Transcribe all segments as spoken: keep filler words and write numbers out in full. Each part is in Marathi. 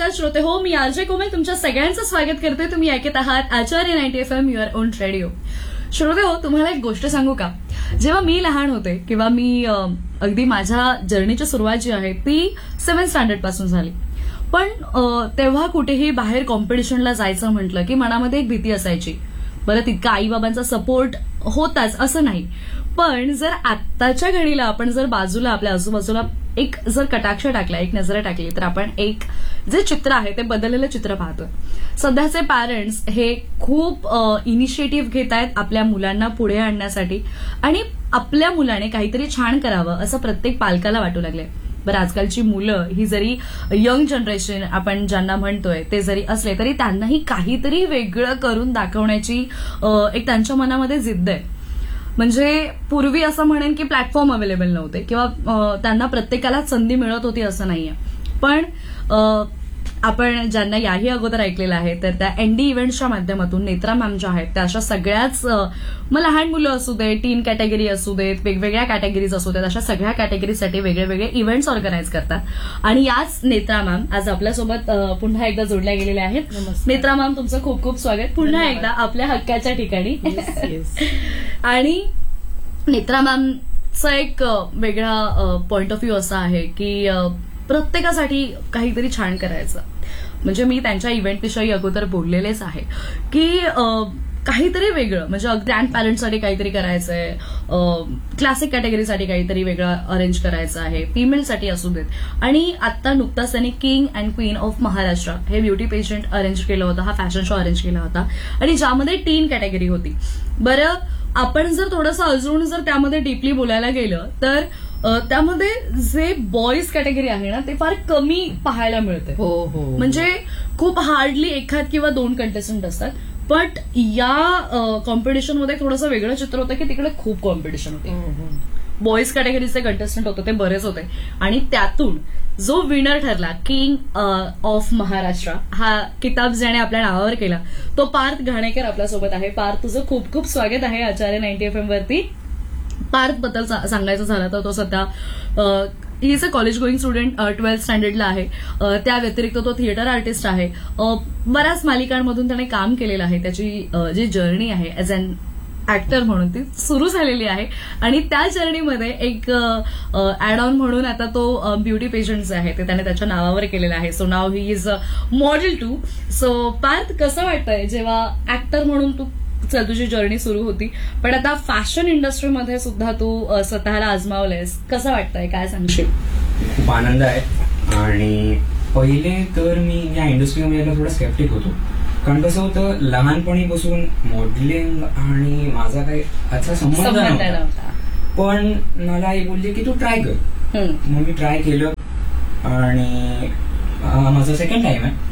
श्रोते हो, मी आरजे कोमल तुमच्या सगळ्यांचं स्वागत करते. तुम्ही ऐकत आहात आचार्य ninety F am your on radio. श्रोते हो, तुम्हाला एक गोष्ट सांगू का? जेव्हा मी लहान होते किंवा मी अगदी माझ्या जर्नीची सुरुवात जी आहे ती सेव्हन्थ स्टँडर्ड पासून झाली. पण तेव्हा कुठेही बाहेर कॉम्पिटिशनला जायचं म्हटलं की मनामध्ये एक भीती असायची. बरं, तितका आईबाबांचा सपोर्ट होताच असं नाही, पण जर आत्ताच्या घडीला आपण जर बाजूला आपल्या आजूबाजूला एक जर कटाक्ष टाकला, एक नजर टाकली, तर आपण एक जे चित्र आहे ते बदललेलं चित्र पाहतोय. सध्याचे पॅरेंट्स हे खूप इनिशिएटिव्ह घेत आहेत आपल्या मुलांना पुढे आणण्यासाठी आणि आपल्या मुलाने काहीतरी छान करावं असं प्रत्येक पालकाला वाटू लागले. बरं, आजकालची मुलं ही जरी यंग जनरेशन आपण ज्यांना म्हणतोय ते जरी असले तरी त्यांनाही काहीतरी वेगळं करून दाखवण्याची एक त्यांच्या मनामध्ये जिद्द आहे. म्हणजे पूर्वी असं म्हणेन की प्लॅटफॉर्म अवेलेबल नव्हते किंवा त्यांना प्रत्येकाला संधी मिळत होती असं नाहीये. पण आपण ज्यांना याही अगोदर ऐकलेलं आहे तर त्या एनडी इव्हेंट्सच्या माध्यमातून नेत्रा मॅम ज्या आहेत त्या अशा सगळ्याच मग लहान मुलं असू देत, टीन कॅटेगरी असू देत, वेगवेगळ्या कॅटेगरीज असू देत, अशा सगळ्या कॅटेगरीसाठी वेगळे वेगळे इव्हेंट्स ऑर्गनाईज करतात. आणि याच नेत्रा मॅम आज आपल्यासोबत पुन्हा एकदा जोडल्या गेलेल्या आहेत. नेत्रा मॅम, तुमचं खूप खूप स्वागत पुन्हा एकदा आपल्या हक्काच्या ठिकाणी. आणि नेत्रा मॅमचा एक वेगळा पॉइंट ऑफ व्ह्यू असा आहे की प्रत्येकासाठी काहीतरी छान करायचं. म्हणजे मी त्यांच्या इव्हेंटविषयी अगोदर बोललेलेच आहे की काहीतरी वेगळं, म्हणजे ग्रँड पॅरेंट्ससाठी काहीतरी करायचंय, क्लासिक कॅटेगरीसाठी काहीतरी वेगळं अरेंज करायचं आहे, फिमेलसाठी असू देत. आणि आता नुकताच त्यांनी king and queen of Maharashtra हे ब्युटी पेशंट अरेंज केलं होतं, हा फॅशन शो अरेंज केला होता आणि ज्यामध्ये टीन कॅटेगरी होती. बरं, आपण जर थोडंसं अजून जर त्यामध्ये डीपली बोलायला गेलं तर त्यामध्ये जे बॉईज कॅटेगरी आहे ना ते फार कमी पाहायला मिळते. हो हो, म्हणजे खूप हार्डली एखाद किंवा दोन कंटेस्टंट असतात. बट या कॉम्पिटिशनमध्ये थोडंसं वेगळं चित्र होतं की तिकडे खूप कॉम्पिटिशन होते. बॉईज कॅटेगरीचे कंटेस्टंट होते ते बरेच होते आणि त्यातून जो विनर ठरला किंग ऑफ महाराष्ट्र हा किताब ज्याने आपल्या नावावर केला तो पार्थ घाणेकर आपल्यासोबत आहे. पार्थ, तुझं खूप खूप स्वागत आहे आचार्य नाईन्टी एफ एम वरती. पार्थ बद्दल सांगायचं झालं तर तो सध्या he is a college going student, twelfth स्टँडर्डला आहे. त्या व्यतिरिक्त तो थिएटर आर्टिस्ट आहे. बऱ्याच मालिकांमधून त्याने काम केलेलं आहे. त्याची जी जर्नी आहे ऍज अन ऍक्टर म्हणून ती सुरू झालेली आहे आणि त्या जर्नीमध्ये एक ऍड ऑन म्हणून आता तो ब्युटी पेशंट जे आहे ते त्याने त्याच्या नावावर केलेलं आहे. So now he is model to. So Parth, कसं वाटतंय जेव्हा ऍक्टर म्हणून तू चल तुझी जर्नी सुरू होती पण आता फॅशन इंडस्ट्रीमध्ये सुद्धा तू स्वतःला आजमावलंयस, कसं वाटतंय, काय सांगशील? खूप आनंद आहे. आणि पहिले तर मी या इंडस्ट्रीमध्ये थोडं स्केप्टिक होतो, कारण कसं होतं लहानपणीपासून मॉडेलिंग आणि माझा काही अच्छा संबंध नव्हता. पण मला आई बोलली की तू ट्राय कर. मग मी ट्राय केलं आणि माझा सेकंड टाइम आहे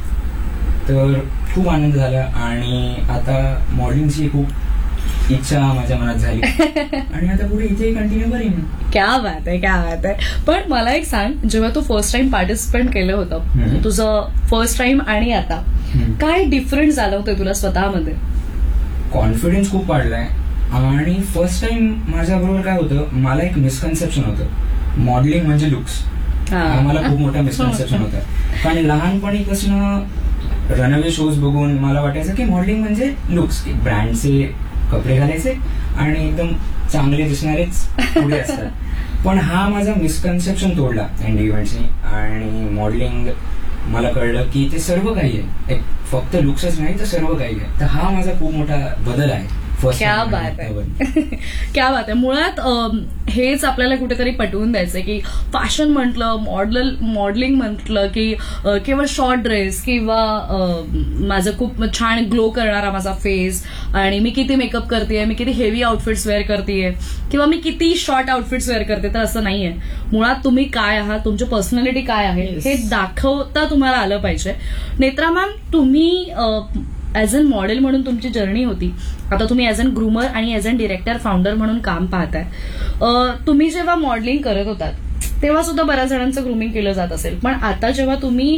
तर खूप आनंद झाला. आणि आता मॉडेलिंगची खूप इच्छा माझ्या मनात झाली आणि आता पुढे इथे कंटिन्यू करेन. क्या बात आहे, क्या बात आहे. पण मला एक सांग, जेव्हा तू फर्स्ट टाइम पार्टिसिपेट केलं होतं, तुझं फर्स्ट टाइम आणि आता काय डिफरन्स जाणवतोय तुला स्वतःमध्ये? कॉन्फिडन्स खूप वाढलाय. आणि फर्स्ट टाइम माझ्या बरोबर काय होतं, मला एक मिसकन्सेप्शन होतं मॉडेलिंग म्हणजे लुक्स. मला खूप मोठा मिसकन्सेप्शन होता, कारण लहानपणीपासून रनअवे शोज बघून मला वाटायचं की मॉडेलिंग म्हणजे लुक्स, ब्रँडचे कपडे घालायचे आणि एकदम चांगले दिसणारेच पुढे असतात. पण हा माझा मिसकन्सेप्शन तोडला एनडी इव्हेंट्सनी आणि मॉडेलिंग मला कळलं की ते सर्व काही आहे, एक फक्त लुक्सच नाही तर सर्व काही आहे. तर हा माझा खूप मोठा बदल आहे. क्या बात आहे, क्या बात आहे. मुळात हेच आपल्याला कुठेतरी पटवून द्यायचंय की फॅशन म्हटलं, मॉडल मॉडेलिंग म्हटलं की केवळ शॉर्ट ड्रेस किंवा माझं खूप छान ग्लो करणारा माझा फेस आणि मी किती मेकअप करतेय, मी किती हेवी आउटफिट्स वेअर करतेय किंवा मी किती शॉर्ट आउटफिट्स वेअर करते, तर असं नाहीये. मुळात तुम्ही काय आहात, तुमची पर्सनॅलिटी काय आहे हे दाखवता तुम्हाला आलं पाहिजे. नेत्रा मॅम, तुम्ही ऍज अन मॉडेल म्हणून तुमची जर्नी होती, आता तुम्ही ऍज अन ग्रूमर आणि ऍज अन डिरेक्टर फाउंडर म्हणून काम पाहताय. तुम्ही जेव्हा मॉडेलिंग करत होतात तेव्हा सुद्धा बऱ्याच जणांचं ग्रूमिंग केलं जात असेल, पण आता जेव्हा तुम्ही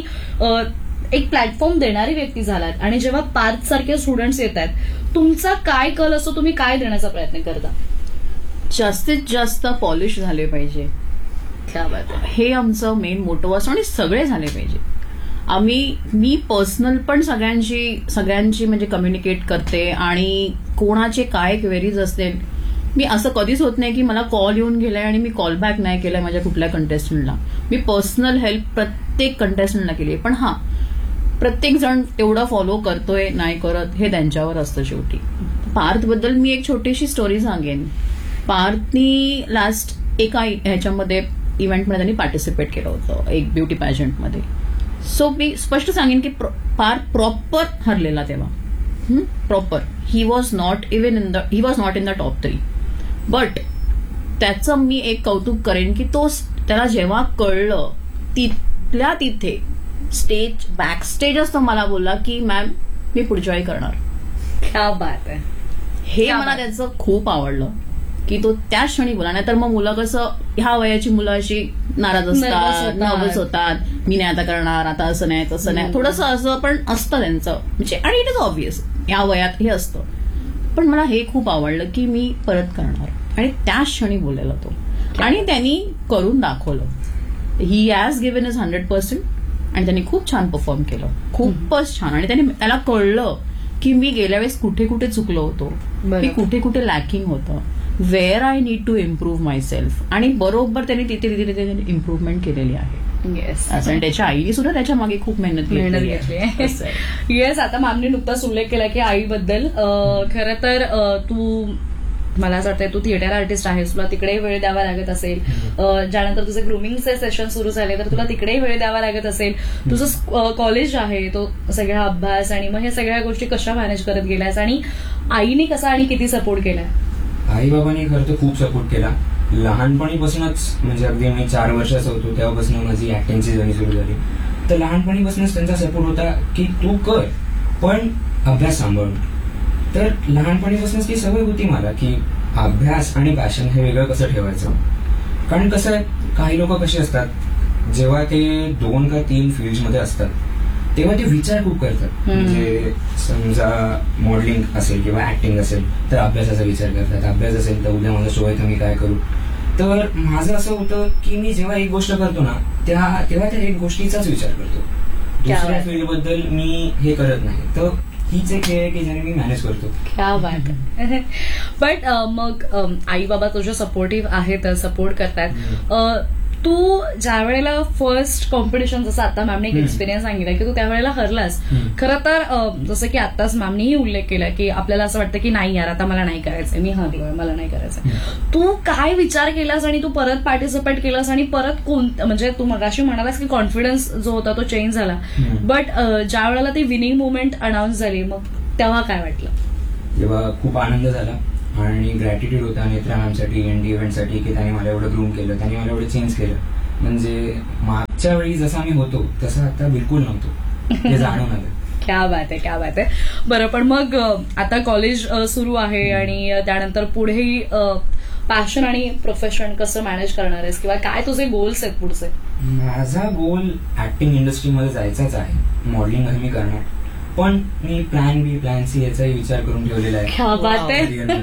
एक प्लॅटफॉर्म देणारी व्यक्ती झालात आणि जेव्हा पार्थ सारखे स्टुडंट्स येत आहेत, तुमचा काय कल असतो, तुम्ही काय देण्याचा प्रयत्न करता? जास्तीत जास्त पॉलिश झाले पाहिजे, हे आमचं मेन मोटो असतं आणि सगळे झाले पाहिजे. आम्ही मी पर्सनल पण सगळ्यांशी सगळ्यांची म्हणजे कम्युनिकेट करते आणि कोणाचे काय क्वेरीज असतील मी असं कधीच होत नाही की मला कॉल येऊन गेलाय आणि मी कॉल बॅक नाही केलाय माझ्या कुठल्या कंटेस्टंटला. मी पर्सनल हेल्प प्रत्येक कंटेस्टंटला केली आहे. पण हा प्रत्येक जण तेवढं फॉलो करतोय नाही करत हे त्यांच्यावर असतं शेवटी. पार्थबद्दल मी एक छोटीशी स्टोरी सांगेन. पार्थनी लास्ट एका ह्याच्यामध्ये इव्हेंटमध्ये त्यांनी पार्टिसिपेट केलं होतं एक ब्युटी पॅजंटमध्ये. सो मी स्पष्ट सांगेन की पार्थ प्रॉपर हरलेला तेव्हा proper he was not even in the he was not in the top three. But त्याचं मी एक कौतुक करेन की तो त्याला जेव्हा कळलं तिथल्या तिथे स्टेज बॅक स्टेजच तो मला बोलला की मॅम मी पुढच्या वेळी करणार. क्या बात आहे. हे मला त्याचं खूप आवडलं की तो त्याच क्षणी बोला. नाहीतर मग मुलं कसं ह्या वयाची मुलं अशी नाराज असतात नर्वस होतात मी नाही आता करणार आता असं नाही तसं नाही थोडंसं असं पण असतं त्यांचं म्हणजे आणि इट इज ऑब्वियस ह्या वयात हे असतं. पण मला हे खूप आवडलं की मी परत करणार आणि त्याच क्षणी बोललेला तो आणि त्यांनी करून दाखवलं. He has given is hundred percent आणि त्यांनी खूप छान परफॉर्म केलं खूपच छान. आणि त्यांनी त्याला कळलं की मी गेल्या वेळेस कुठे कुठे चुकलो होतो की कुठे कुठे लॅकिंग होतं wear I need to improve my self आणि बरोबर त्यांनी तिथे तिथे तिथे इम्प्रूव्हमेंट केलेली आहे. येस आणि त्याच्या आईने सुद्धा त्याच्या मागे खूप मेहनत मेहनत घेतली. येस आता मॅमने नुकताच उल्लेख केला की आईबद्दल खरं तर तू मला असं वाटतं तू थिएटर आर्टिस्ट आहेस तुला तिकडेही वेळ द्यावा लागत असेल. ज्यानंतर तुझे ग्रुमिंगचे सेशन सुरू झाले तर तुला तिकडेही वेळ द्यावा लागत असेल. तुझं कॉलेज आहे तो सगळा अभ्यास आणि मग हे सगळ्या गोष्टी कशा मॅनेज करत गेल्यास आणि आईने कसा आणि किती सपोर्ट केलाय. आई बाबांनी खरं तर खूप सपोर्ट केला. लहानपणीपासूनच म्हणजे अगदी मी चार वर्षाचा होतो तेव्हापासून माझी ऍक्टिंगची जर्नी सुरू झाली. तर लहानपणीपासूनच त्यांचा सपोर्ट होता की तू कर पण अभ्यास सांभाळून. तर लहानपणीपासूनच ती सवय होती मला की अभ्यास आणि पॅशन हे वेगळं कसं ठेवायचं. कारण कसं आहे काही लोक कसे असतात जेव्हा ते दोन का तीन फील्डमध्ये असतात तेव्हा ते विचार खूप करतात. म्हणजे समजा मॉडेलिंग असेल किंवा ऍक्टिंग असेल तर अभ्यासाचा विचार करतात. अभ्यास असेल तर उद्या माझा शो आहे तर मी काय करू. तर माझं असं होतं की मी जेव्हा एक गोष्ट करतो ना त्या तेव्हा त्या एक गोष्टीचाच विचार करतो. दुसऱ्या फील्ड बद्दल मी हे करत नाही. तर हीच एक आहे की ज्याने मी मॅनेज करतो. क्या बात आहे. बट मग आई बाबा तुझ्या सपोर्टिव्ह आहेत सपोर्ट करतात. तू ज्या वेळेला फर्स्ट कॉम्पिटिशन जसं आता मॅमने एक एक्सपिरियन्स सांगितला की तू त्यावेळेला हरलास. खरं तर जसं की आताच मॅमनेही उल्लेख केला की आपल्याला असं वाटतं की नाही यार आता मला नाही करायचंय मी हरलोय मला नाही करायचंय. तू काय विचार केलास आणि तू परत पार्टिसिपेट केलास आणि परत कोणतं म्हणजे तू मगाशी म्हणालास की कॉन्फिडन्स जो होता तो चेंज झाला. बट ज्या वेळेला ती विनिंग मुवमेंट अनाऊन्स झाली मग तेव्हा काय वाटलं. तेव्हा खूप आनंद झाला आणि ग्रॅटिट्यूड होता नेत्रा मॅमसाठी एनडी इव्हेंटसाठी की त्यांनी मला एवढं ग्रूम केलं त्यांनी मला एवढं चेंज केलं. म्हणजे मागच्या वेळी जसा मी होतो तसं आता बिलकुल नव्हतो हे जाणून आलं. क्या बात आहे क्या बात आहे. बरं पण मग आता कॉलेज सुरू आहे आणि त्यानंतर पुढेही पॅशन आणि प्रोफेशन कसं मॅनेज करणार आहेस किंवा काय तुझे गोल्स आहेत पुढचे. माझा गोल ऍक्टिंग इंडस्ट्रीमध्ये जायचाच आहे. मॉडेलिंग मी करणार पण मी प्लॅन बी प्लॅन सी याचाही विचार करून ठेवलेला आहे.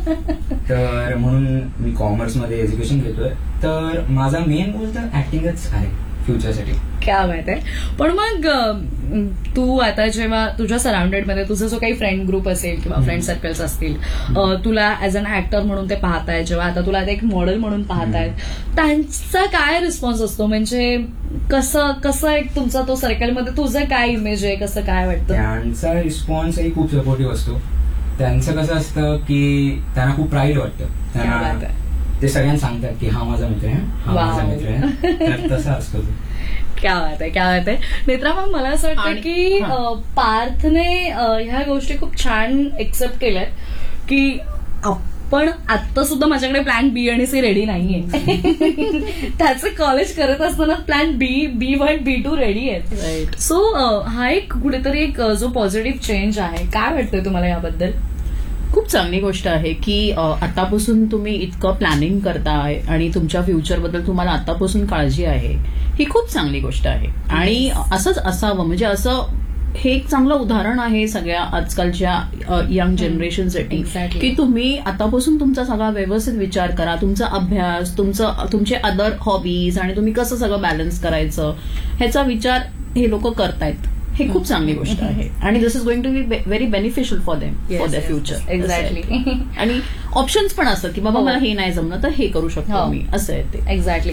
तर म्हणून मी कॉमर्समध्ये एज्युकेशन घेतोय. तर माझा मेन गोल तर ऍक्टिंगच आहे फ्युचरसाठी. क्या माहित आहे. पण मग तू आता जेव्हा तुझ्या सराउंडेड मध्ये तुझा जो काही फ्रेंड ग्रुप असेल किंवा फ्रेंड सर्कल्स असतील तुला ऍज अन ऍक्टर म्हणून ते पाहतायत जेव्हा आता तुला एक मॉडेल म्हणून पाहतायत त्यांचा काय रिस्पॉन्स असतो म्हणजे कसं कसं एक तुमचा तो सर्कलमध्ये तुझं काय इमेज आहे कसं काय वाटतं. त्यांचा रिस्पॉन्सही खूप सपोर्टिव्ह असतो. त्यांचं कसं असतं की त्यांना खूप प्राईड वाटतं. त्यांना ते सगळ्यांना सांगतात की हा माझा मित्र आहे हा माझा मित्र आहे. तर तसं असतो. क्या बात आहे क्या बात आहे. नेत्रा मॅम मला असं वाटतं की पार्थने ह्या गोष्टी खूप छान एक्सेप्ट केल्यात की आपण आता सुद्धा माझ्याकडे प्लॅन बी आणि सी रेडी नाहीये. त्याचं कॉलेज करत असताना plan B B one B to ready आहेत. सो हा एक कुठेतरी एक जो पॉझिटिव्ह चेंज आहे काय वाटतंय तुम्हाला याबद्दल. खूप चांगली गोष्ट आहे की आतापासून तुम्ही इतकं प्लॅनिंग करताय आणि तुमच्या फ्युचरबद्दल तुम्हाला आतापासून काळजी आहे ही खूप चांगली गोष्ट आहे. आणि असंच असावं म्हणजे असं हे एक चांगलं उदाहरण आहे सगळ्या आजकालच्या यंग जनरेशनसाठी की तुम्ही आतापासून तुमचा सगळा व्यवस्थित विचार करा. तुमचा अभ्यास तुमचं तुमचे अदर हॉबीज आणि तुम्ही कसं सगळं बॅलन्स करायचं ह्याचा विचार हे लोक करतायत, हे खूप चांगली गोष्ट आहे आणि दिस is going to be very beneficial for them for their future. Exactly. आणि ऑप्शन्स पण असतात की बाबा मला हे नाही जमलं तर हे करू शकतो मी, असं आहे ते. एक्झॅक्टली.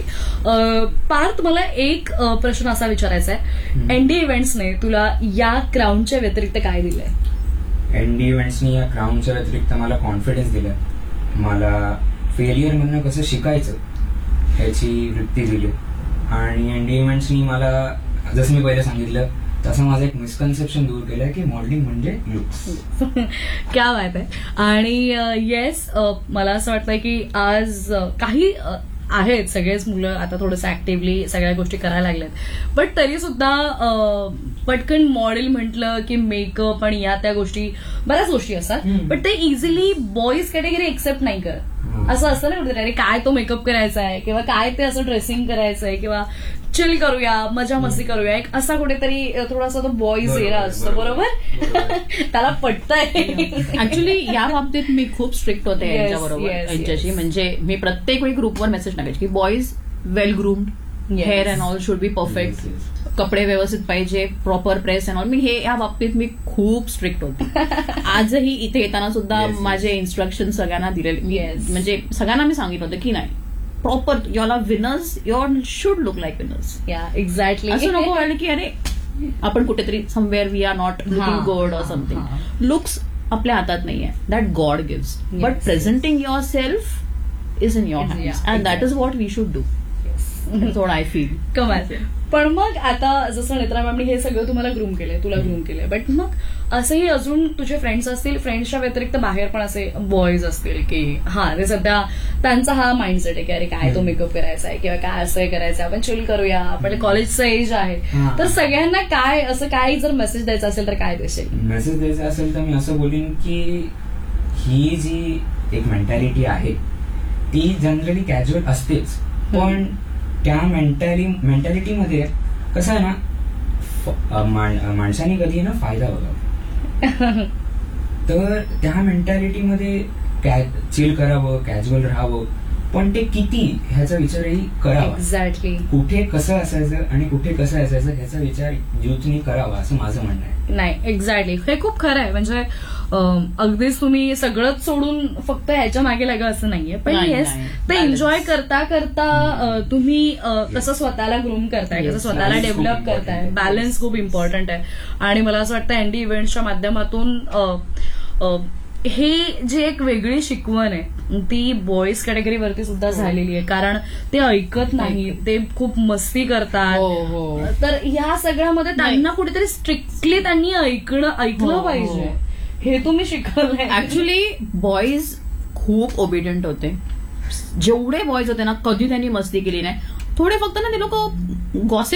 पार्थ, मला एक अ, प्रश्न असा विचारायचा आहे, एनडी इव्हेंट्सने तुला या क्राऊनच्या व्यतिरिक्त काय दिलंय? एनडी इव्हेंट्सनी या क्राऊनच्या व्यतिरिक्त मला कॉन्फिडन्स दिला, मला फेलियर मधनं कसं शिकायचं ह्याची वृत्ती दिली आणि एनडी इव्हेंट्सनी मला जसं मी पहिले सांगितलं तसं माझं एक मिसकन्सेप्शन दूर केलंय की मॉडेलिंग म्हणजे लुक्स. क्या बात आहे. आणि येस, मला असं वाटतंय की आज अ, काही अ, आहेत सगळेच मुलं आता थोडंसं ऍक्टिव्हली सगळ्या गोष्टी करायला लागल्यात, बट तरी सुद्धा पटकन मॉडेल म्हटलं की मेकअप आणि या त्या गोष्टी बऱ्याच गोष्टी असतात, बट ते इझिली बॉईज कॅटेगरी एक्सेप्ट नाही करत. असं असतं ना कुठेतरी, अरे काय तो मेकअप करायचा आहे किंवा काय ते असं ड्रेसिंग करायचं आहे किंवा चिल करूया, मजा मस्ती करूया, एक असा कुठेतरी थोडासा तो बॉईज एरा असतो, बरोबर? त्याला पटतंय. ऍक्च्युली या बाबतीत मी खूप स्ट्रिक्ट होते Yes, यांच्याबरोबर, yes, यांच्याशी. yes. म्हणजे मी प्रत्येक वेळी ग्रुपवर मेसेज टाकायचे की boys well groomed, Yes. Hair and all should be perfect, कपडे व्यवस्थित पाहिजे, प्रॉपर प्रेस अँड ऑल. मी हे या बाबतीत मी खूप स्ट्रिक्ट होते. आजही इथे येताना सुद्धा Yes, yes. माझे इन्स्ट्रक्शन सगळ्यांना दिलेले मी, Yes. म्हणजे सगळ्यांना मी सांगितलं होतं की नाही, proper your winners, your should look like winners. या एक्झॅक्टली. असं नको व्हायला की अरे आपण कुठेतरी somewhere we R not looking good और समथिंग. लुक्स आपल्या हातात नाहीये, that God gives, but Yes, presenting your self is in your Is- hands yeah, and that is what we should do. थोड आय फील. कमाल. पण मग आता जसं नेत्रा मॅमनी हे सगळं तुम्हाला ग्रूम केलंय, तुला ग्रूम केलंय, बट मग असंही अजून तुझे फ्रेंड्स असतील, फ्रेंड्सच्या व्यतिरिक्त बाहेर पण असे बॉयज असतील की हा ते सध्या त्यांचा हा माइंडसेट आहे की अरे काय तो मेकअप करायचा आहे किंवा काय असं करायचं, आपण चिल करूया, आपल्या कॉलेजचं एज आहे, हा. तर सगळ्यांना काय असं काय जर मेसेज द्यायचा असेल तर काय देशील? मेसेज द्यायचा असेल तर मी असं बोलीन की ही जी एक मेंटॅलिटी आहे ती जनरली कॅज्युअल असतेच, पण त्या मेंटॅलिटी मेंटॅलिटीमध्ये कसं आहे ना, फ- अ, माण- माणसाने कधी ना फायदा बघावा, तर त्या मेंटॅलिटीमध्ये चिल करावं, कॅज्युअल राहावं, पण ते किती ह्याचा विचारही करावा. एक्झॅक्टली. कुठे कसं असायचं आणि कुठे कसं असायचं ह्याचा विचार युथनी करावा असं माझं म्हणणं आहे. नाही, एक्झॅक्टली, हे खूप खरं आहे. म्हणजे अं, अगदीच तुम्ही सगळंच सोडून फक्त ह्याच्या मागे लागं असं नाहीये, पण नाही, येस नाही. ते Balance. एन्जॉय करता करता अं, तुम्ही अं, कसं स्वतःला ग्रूम करताय, कसं Yes, स्वतःला balance खूप डेव्हलप important करताय, आहे. बॅलन्स खूप इम्पॉर्टंट आहे. आणि मला असं वाटतं एनडी इव्हेंट्सच्या माध्यमातून अं, अं, हे जी एक वेगळी शिकवण आहे ती बॉईज कॅटेगरीवरती सुद्धा झालेली आहे, कारण ते ऐकत नाही, ते खूप मस्ती करतात. हो, हो. तर या सगळ्यामध्ये त्यांना कुठेतरी स्ट्रिक्टली त्यांनी ऐकणं ऐकलं हो, पाहिजे, हो. हे तुम्ही शिकवलंय. ऍक्च्युली बॉईज खूप ओबिडियंट होते. जेवढे बॉईज होते ना कधी त्यांनी मस्ती केली नाही. थोडे फक्त ना ते लोक गॉसिप